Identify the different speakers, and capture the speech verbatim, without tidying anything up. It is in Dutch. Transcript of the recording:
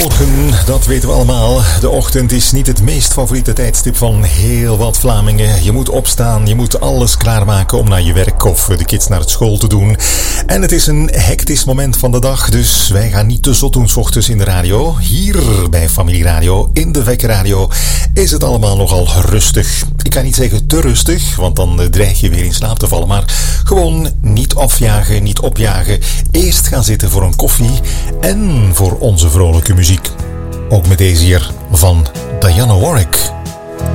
Speaker 1: Morgen, dat weten we allemaal. De ochtend is niet het meest favoriete tijdstip van heel wat Vlamingen. Je moet opstaan, je moet alles klaarmaken om naar je werk of de kids naar het school te doen. En het is een hectisch moment van de dag, dus wij gaan niet te zot doen 's ochtends in de radio. Hier bij Familie Radio, in de Wekkerradio, is het allemaal nogal rustig. Ik kan niet zeggen te rustig, want dan dreig je weer in slaap te vallen. Maar gewoon niet afjagen, niet opjagen. Eerst gaan zitten voor een koffie en voor onze vrolijke muziek. Ook met deze hier van Diana Warwick.